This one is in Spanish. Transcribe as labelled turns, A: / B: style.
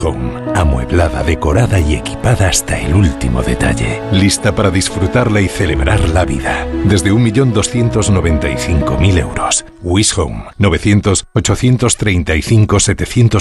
A: Home, amueblada, decorada y equipada hasta el último detalle. Lista para disfrutarla y celebrar la vida. Desde 1.295.000 euros. Wish Home, 900 835 700